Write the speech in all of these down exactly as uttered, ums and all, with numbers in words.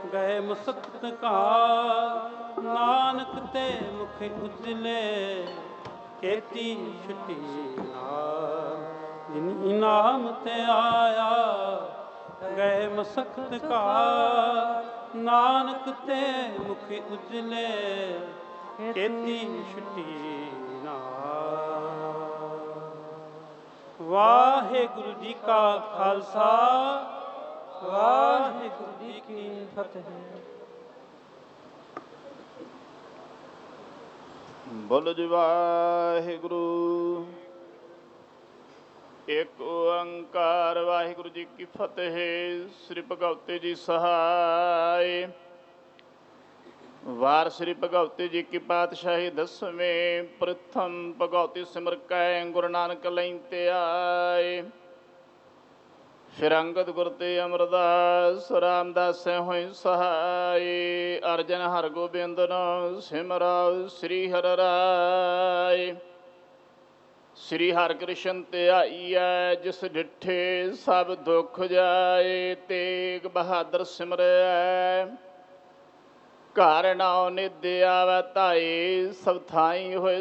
ਗਏ ਮਸਕਤ ਕਾ ਨਾਨਕ ਤੇ ਮੁਖ ਉਜਲੇ ਕੀਤੀ ਛੁੱਟੀ ਨਾਲ ਜਿਨ ਇਨਾਮ ਤੇ ਆਇਆ ਗਏ ਮਸਕਤ ਕਾ ਨਾਨਕ ਤੇ ਮੁਖ ਉਜਲੇ ਕੀਤੀ ਛੁੱਟੀ ਨਾਲ। ਵਾਹਿਗੁਰੂ ਜੀ ਕਾ ਖਾਲਸਾ ਵਾਹਿਗੁਰੂ ਜੀ ਕੀ ਫਤਿਹ। ਬੋਲੋ ਜੀ ਵਾਹਿਗੁਰੂ। ਇੱਕ ਓੰਕਾਰ ਵਾਹਿਗੁਰੂ ਜੀ ਕੀ ਫਤਿਹ। ਸ੍ਰੀ ਭਗਵਤੀ ਜੀ ਸਹਾਇ। ਵਾਰ ਸ੍ਰੀ ਭਗਵਤੀ ਜੀ ਕੀ ਪਾਤਸ਼ਾਹੀ ਦਸਵੇਂ। ਪ੍ਰਥਮ ਭਗਵਤੀ ਸਿਮਰ ਕੈ ਗੁਰੂ ਨਾਨਕ ਲੈਂਤੇ ਆਏ। ਫਿਰ ਅੰਗਦ ਗੁਰ ਤੇ ਅਮਰਦਾਸ ਰਾਮਦਾਸ ਹੋਇ ਸਹਾਈ। ਅਰਜਨ ਹਰਗੋਬਿੰਦ ਨ ਸਿਮਰਉ ਸ੍ਰੀ ਹਰਿ ਰਾਇ। ਸ੍ਰੀ ਹਰਿਕ੍ਰਿਸ਼ਨ ਧਿਆਈਐ ਜਿਸ ਡਿਠੇ ਸਭ ਦੁਖ ਜਾਏ। ਤੇਗ ਬਹਾਦਰ ਸਿਮਰੈ ਘਰ ਨਾਉ ਨਿਧ ਆਵੈ ਧਾਈ। ਸਭ ਥਾਈ ਹੋਏ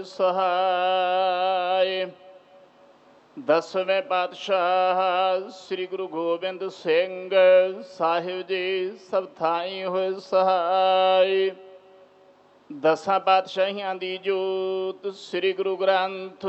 ਸਹਾਈ। ਦਸਵੇਂ ਪਾਤਸ਼ਾਹ ਸ੍ਰੀ ਗੁਰੂ ਗੋਬਿੰਦ ਸਿੰਘ ਸਾਹਿਬ ਜੀ ਸਭ ਥਾਈ ਹੋਏ ਸਹਾਈ। ਦਸਾਂ ਪਾਤਸ਼ਾਹੀਆਂ ਦੀ ਜੋਤ ਸ੍ਰੀ ਗੁਰੂ ਗ੍ਰੰਥ